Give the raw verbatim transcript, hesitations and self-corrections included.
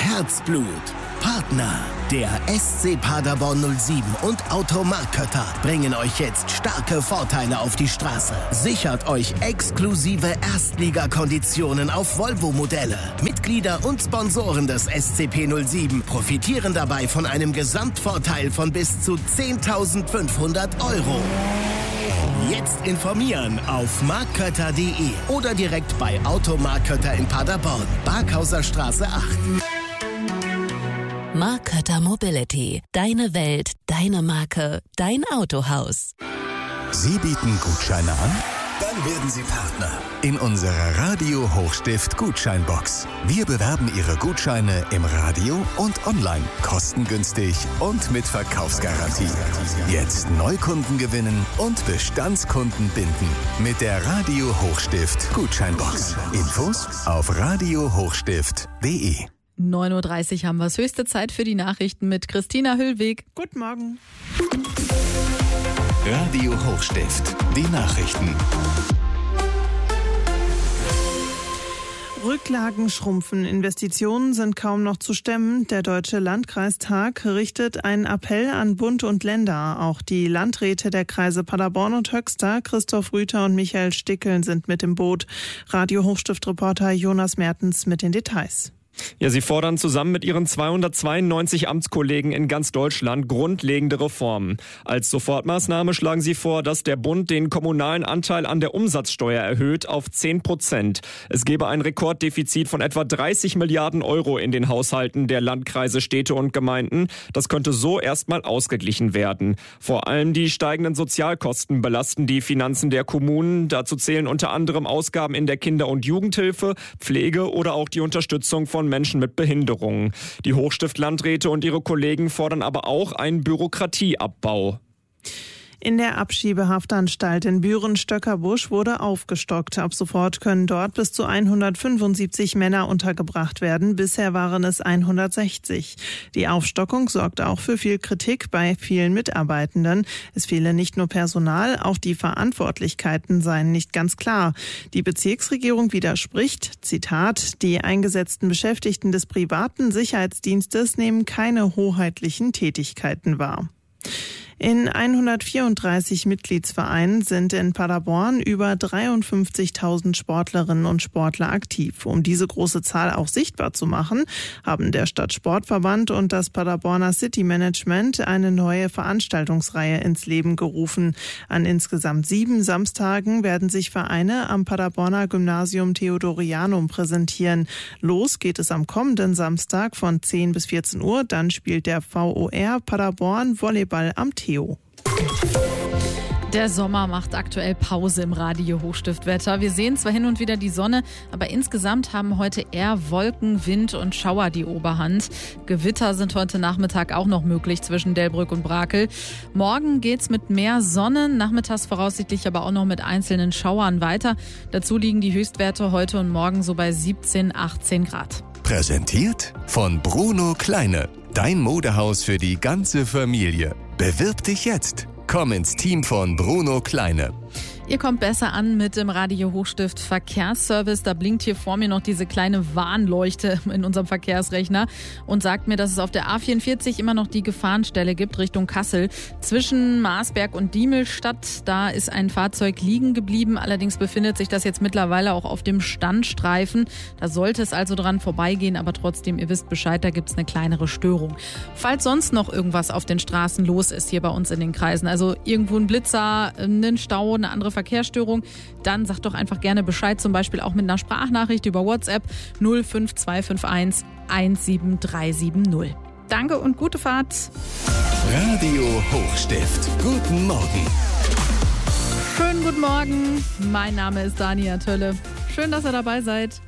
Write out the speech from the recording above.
Herzblut. Partner, der S C Paderborn null sieben und Automark Kötter bringen euch jetzt starke Vorteile auf die Straße. Sichert euch exklusive Erstligakonditionen auf Volvo-Modelle. Mitglieder und Sponsoren des S C P null sieben profitieren dabei von einem Gesamtvorteil von bis zu zehntausendfünfhundert Euro. Jetzt informieren auf markkötter punkt de oder direkt bei Automark Kötter in Paderborn, Barkhauser Straße acht. Mark Kötter Mobility. Deine Welt, deine Marke, dein Autohaus. Sie bieten Gutscheine an? Dann werden Sie Partner in unserer Radio Hochstift Gutscheinbox. Wir bewerben Ihre Gutscheine im Radio und online. Kostengünstig und mit Verkaufsgarantie. Jetzt Neukunden gewinnen und Bestandskunden binden. Mit der Radio Hochstift Gutscheinbox. Infos auf radio hochstift punkt de. neun Uhr dreißig haben wir es. Höchste Zeit für die Nachrichten mit Christina Hüllweg. Guten Morgen. Radio Hochstift, die Nachrichten. Rücklagen schrumpfen, Investitionen sind kaum noch zu stemmen. Der Deutsche Landkreistag richtet einen Appell an Bund und Länder. Auch die Landräte der Kreise Paderborn und Höxter, Christoph Rüther und Michael Stickeln, sind mit im Boot. Radio Hochstift-Reporter Jonas Mertens mit den Details. Ja, sie fordern zusammen mit ihren zweihundertzweiundneunzig Amtskollegen in ganz Deutschland grundlegende Reformen. Als Sofortmaßnahme schlagen sie vor, dass der Bund den kommunalen Anteil an der Umsatzsteuer erhöht auf zehn Prozent. Es gebe ein Rekorddefizit von etwa dreißig Milliarden Euro in den Haushalten der Landkreise, Städte und Gemeinden. Das könnte so erstmal ausgeglichen werden. Vor allem die steigenden Sozialkosten belasten die Finanzen der Kommunen. Dazu zählen unter anderem Ausgaben in der Kinder- und Jugendhilfe, Pflege oder auch die Unterstützung von Menschen mit Behinderungen. Die Hochstift-Landräte und ihre Kollegen fordern aber auch einen Bürokratieabbau. In der Abschiebehaftanstalt in Büren-Stöckerbusch wurde aufgestockt. Ab sofort können dort bis zu hundertfünfundsiebzig Männer untergebracht werden. Bisher waren es hundertsechzig. Die Aufstockung sorgt auch für viel Kritik bei vielen Mitarbeitenden. Es fehle nicht nur Personal, auch die Verantwortlichkeiten seien nicht ganz klar. Die Bezirksregierung widerspricht, Zitat, die eingesetzten Beschäftigten des privaten Sicherheitsdienstes nehmen keine hoheitlichen Tätigkeiten wahr. In hundertvierunddreißig Mitgliedsvereinen sind in Paderborn über dreiundfünfzigtausend Sportlerinnen und Sportler aktiv. Um diese große Zahl auch sichtbar zu machen, haben der Stadtsportverband und das Paderborner City Management eine neue Veranstaltungsreihe ins Leben gerufen. An insgesamt sieben Samstagen werden sich Vereine am Paderborner Gymnasium Theodorianum präsentieren. Los geht es am kommenden Samstag von zehn bis vierzehn Uhr. Dann spielt der V O R Paderborn Volleyball am Theo. Der Sommer macht aktuell Pause im Radio Hochstiftwetter. Wir sehen zwar hin und wieder die Sonne, aber insgesamt haben heute eher Wolken, Wind und Schauer die Oberhand. Gewitter sind heute Nachmittag auch noch möglich zwischen Delbrück und Brakel. Morgen geht's mit mehr Sonne, nachmittags voraussichtlich aber auch noch mit einzelnen Schauern weiter. Dazu liegen die Höchstwerte heute und morgen so bei siebzehn, achtzehn Grad. Präsentiert von Bruno Kleine. Dein Modehaus für die ganze Familie. Bewirb dich jetzt. Komm ins Team von Bruno Kleine. Ihr kommt besser an mit dem Radio Hochstift Verkehrsservice. Da blinkt hier vor mir noch diese kleine Warnleuchte in unserem Verkehrsrechner und sagt mir, dass es auf der A vierundvierzig immer noch die Gefahrenstelle gibt Richtung Kassel. Zwischen Marsberg und Diemelstadt, da ist ein Fahrzeug liegen geblieben. Allerdings befindet sich das jetzt mittlerweile auch auf dem Standstreifen. Da sollte es also dran vorbeigehen, aber trotzdem, ihr wisst Bescheid, da gibt es eine kleinere Störung. Falls sonst noch irgendwas auf den Straßen los ist hier bei uns in den Kreisen, also irgendwo ein Blitzer, einen Stau, eine andere Verkehrsstörung, dann sagt doch einfach gerne Bescheid, zum Beispiel auch mit einer Sprachnachricht über WhatsApp null fünf zwei fünf eins eins sieben drei sieben null. Danke und gute Fahrt. Radio Hochstift. Guten Morgen. Schönen guten Morgen. Mein Name ist Dania Tölle. Schön, dass ihr dabei seid.